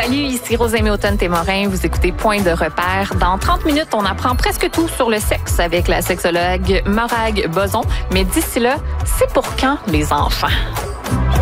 Salut, ici Rosemée Automne-Témorin. Vous écoutez Point de repère. Dans 30 minutes, on apprend presque tout sur le sexe avec la sexologue Morag Boson. Mais d'ici là, c'est pour quand les enfants?